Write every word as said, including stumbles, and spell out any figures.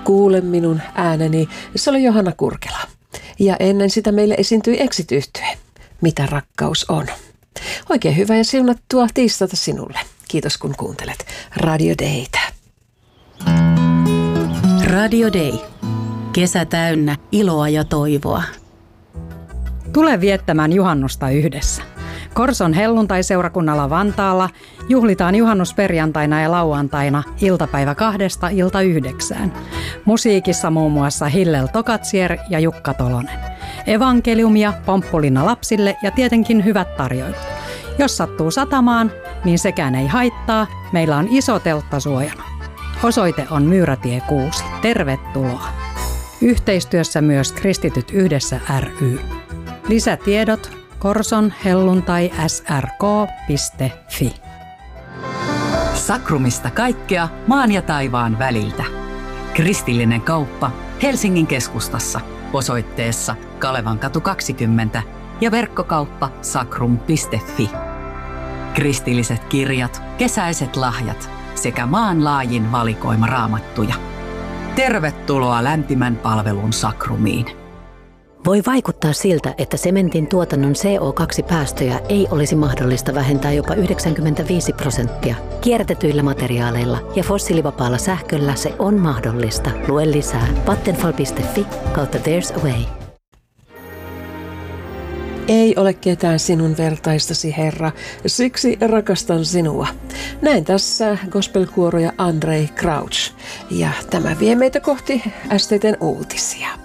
Kuule minun ääneni, se oli Johanna Kurkela. Ja ennen sitä meille esiintyi Exit-yhtye. Mitä rakkaus on. Oikein hyvää ja siunattua tiistaita sinulle. Kiitos kun kuuntelet Radio Daytä. Radio Day. Kesä täynnä iloa ja toivoa. Tule viettämään juhannusta yhdessä. Korson helluntaiseurakunnalla Vantaalla juhlitaan juhannusperjantaina ja lauantaina iltapäivä kahdesta ilta yhdeksään. Musiikissa muun muassa Hillel Tokatsier ja Jukka Tolonen. Evankeliumia, pomppulina lapsille ja tietenkin hyvät tarjoilut. Jos sattuu satamaan, niin sekään ei haittaa. Meillä on iso teltta suojana. Osoite on Myyrätie kuusi. Tervetuloa. Yhteistyössä myös Kristityt yhdessä ry. Lisätiedot korson helluntai s r k piste f i. Sakrumista kaikkea maan ja taivaan väliltä. Kristillinen kauppa Helsingin keskustassa osoitteessa Kalevankatu kaksikymmentä ja verkkokauppa sakrum piste f i. Kristilliset kirjat, kesäiset lahjat sekä maanlaajin valikoima raamattuja. Tervetuloa lämpimän palvelun Sakrumiin. Voi vaikuttaa siltä, että sementin tuotannon C O kaksi päästöjä ei olisi mahdollista vähentää jopa yhdeksänkymmentäviisi prosenttia. Kierrätetyillä materiaaleilla ja fossiilivapaalla sähköllä se on mahdollista. Lue lisää vattenfall piste f i kautta there's a way. Ei ole ketään sinun vertaistasi, Herra, siksi rakastan sinua. Näin tässä gospelkuoro ja Andrei Crouch. Ja tämä vie meitä kohti S T T:n uutisia.